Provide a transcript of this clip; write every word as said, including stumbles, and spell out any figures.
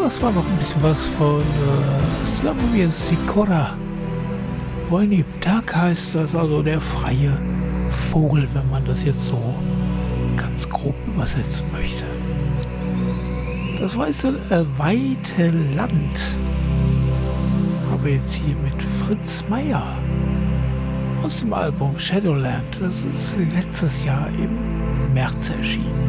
das war noch ein bisschen was von äh, Slavomir Sikora. Wolny Ptak heißt das, also der freie Vogel, wenn man das jetzt so ganz grob übersetzen möchte. Das weiße, äh, weite Land habe jetzt hier mit Fritz Meier aus dem Album Shadowland. Das ist letztes Jahr im März erschienen.